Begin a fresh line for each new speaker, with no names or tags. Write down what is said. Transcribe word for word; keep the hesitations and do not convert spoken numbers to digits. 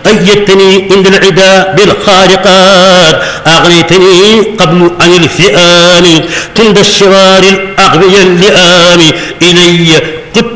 أيدتني عند العدا بالخارقات أغنيتني قبل عن الفئام عند الشرار الأغبياء اللئام إلي